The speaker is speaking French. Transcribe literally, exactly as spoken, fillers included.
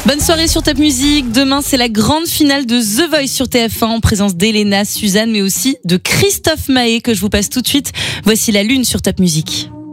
Bonne soirée sur Top Music. Demain, c'est la grande finale de The Voice sur T F un en présence d'Elena, Suzanne, mais aussi de Christophe Mahé que je vous passe tout de suite. Voici la lune sur Top Music.